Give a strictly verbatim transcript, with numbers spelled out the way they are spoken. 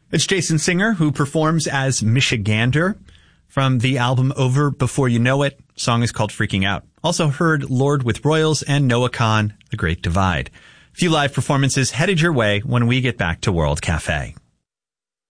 It's Jason Singer, who performs as Michigander from the album Over Before You Know It. Song is called Freaking Out. Also heard Lord with Royals and Noah Kahan, The Great Divide. A few live performances headed your way when we get back to World Cafe.